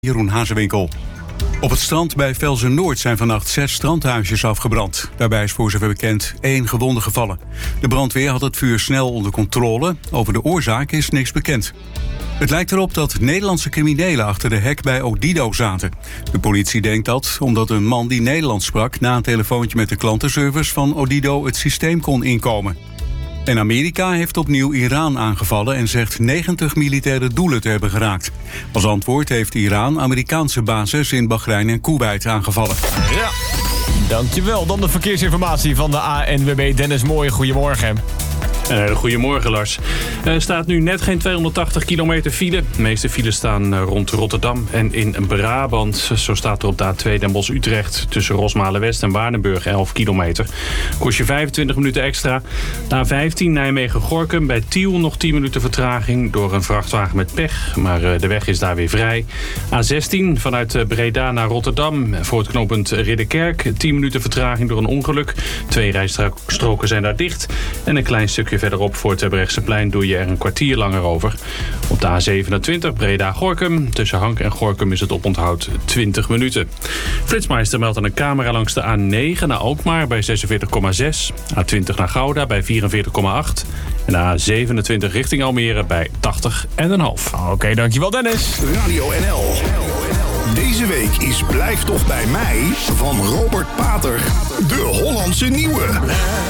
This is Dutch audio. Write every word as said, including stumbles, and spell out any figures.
Jeroen Hazewinkel. Op het strand bij Velzen-Noord zijn vannacht zes strandhuisjes afgebrand. Daarbij is voor zover bekend één gewonde gevallen. De brandweer had het vuur snel onder controle. Over de oorzaak is niks bekend. Het lijkt erop dat Nederlandse criminelen achter de hek bij Odido zaten. De politie denkt dat omdat een man die Nederlands sprak na een telefoontje met de klantenservice van Odido het systeem kon inkomen. En Amerika heeft opnieuw Iran aangevallen en zegt negentig militaire doelen te hebben geraakt. Als antwoord heeft Iran Amerikaanse bases in Bahrein en Kuwait aangevallen. Ja, dankjewel. Dan de verkeersinformatie van de A N W B. Dennis Mooij, goedemorgen. Uh, goedemorgen Lars. Er staat nu net geen tweehonderdtachtig kilometer file. De meeste files staan rond Rotterdam en in Brabant. Zo staat er op de A twee Den Bosch-Utrecht tussen Rosmalen-West en Waardenburg elf kilometer. Kost je vijfentwintig minuten extra. De A vijftien Nijmegen-Gorinchem bij Tiel nog tien minuten vertraging door een vrachtwagen met pech. Maar de weg is daar weer vrij. A zestien vanuit Breda naar Rotterdam voor het knooppunt Ridderkerk. tien minuten vertraging door een ongeluk. Twee rijstroken zijn daar dicht. En een klein stukje verderop voor het Terbrechtseplein doe je er een kwartier langer over. Op de A zevenentwintig Breda-Gorinchem. Tussen Hank en Gorinchem is het oponthoud twintig minuten. Flitsmeister meldt aan een camera langs de A negen naar Alkmaar bij zesenveertig komma zes. A twintig naar Gouda bij vierenveertig komma acht. En A zevenentwintig richting Almere bij tachtig komma vijf. Oké, okay, dankjewel Dennis. Radio N L. Deze week is Blijf toch bij mij van Robert Pater. De Hollandse nieuwe.